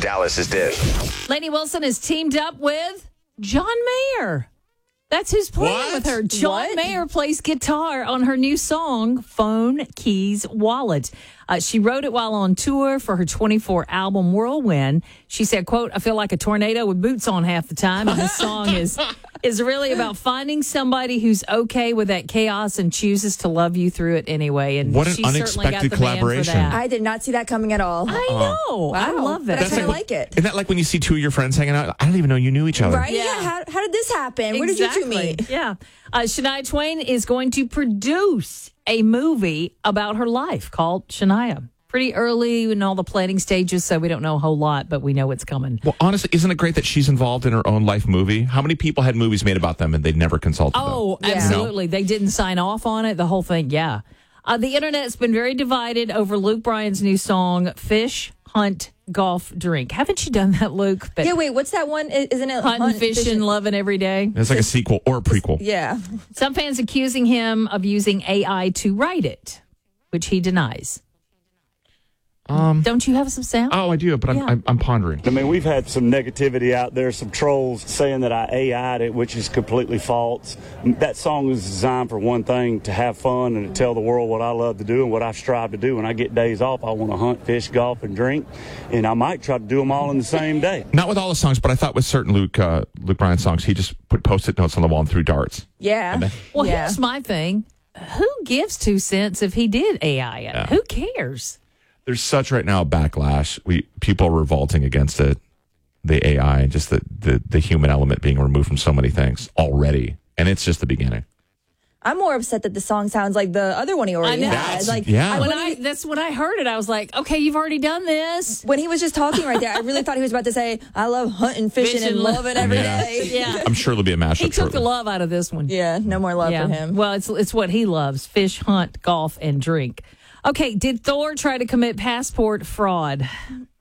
Dallas's Dish. Lainey Wilson has teamed up with John Mayer. That's who's playing with her. John Mayer plays guitar on her new song, Phone, Keys, Wallet. She wrote it while on tour for her 24 album, Whirlwind. She said, quote, I feel like a tornado with boots on half the time. And this song is really about finding somebody who's okay with that chaos and chooses to love you through it anyway. And what an she certainly unexpected got the collaboration. man for that. I did not see that coming at all. I know. Wow. I love it. But I kind of like it. Isn't that like when you see two of your friends hanging out? I don't even know you knew each other. Right? Yeah. How did this happen? Where did you two meet? Yeah. Shania Twain is going to produce a movie about her life called Shania. Pretty early in all the planning stages, so we don't know a whole lot, but we know it's coming. Well, honestly, isn't it great that she's involved in her own life movie? How many people had movies made about them and they'd never consulted them? Oh, absolutely. They didn't sign off on it, the whole thing, yeah. The internet's been very divided over Luke Bryan's new song, Fish, Hunt, Golf, Drink. Haven't you done that, Luke? But yeah, wait, what's that one? Isn't it Hunting, Fishing, Loving Every Day? It's like a sequel or a prequel. Yeah. Some fans accusing him of using AI to write it, which he denies. Don't you have some sound? Oh, I do, but I'm pondering. I mean, we've had some negativity out there, some trolls saying that I AI'd it, which is completely false. That song was designed for one thing, to have fun and to tell the world what I love to do and what I strive to do. When I get days off, I want to hunt, fish, golf, and drink, and I might try to do them all in the same day. Not with all the songs, but I thought with certain Luke Bryan songs, he just put Post-it notes on the wall and threw darts. Yeah. Well, here's my thing. Who gives 2 cents if he did AI it? Yeah. Who cares? There's such right now a backlash. People are revolting against it, the AI, just the human element being removed from so many things already, and it's just the beginning. I'm more upset that the song sounds like the other one he already has. Like, That's when I heard it. I was like, okay, you've already done this. When he was just talking right there, I really thought he was about to say, I love hunting, fishing, and loving every day. Yeah. I'm sure there'll be a mashup. He took the love out of this one. Yeah, no more love for him. Well, it's what he loves: fish, hunt, golf, and drink. Okay, did Thor try to commit passport fraud?